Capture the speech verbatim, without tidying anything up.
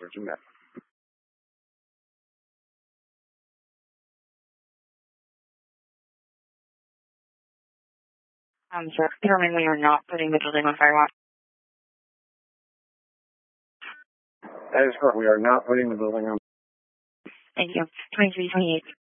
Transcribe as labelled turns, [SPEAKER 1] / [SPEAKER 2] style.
[SPEAKER 1] Virgin Met.
[SPEAKER 2] Um, sir, confirming we are not putting the building on fire watch.
[SPEAKER 1] That is correct. We are not putting the building on.
[SPEAKER 2] Thank you. twenty-three twenty-eight.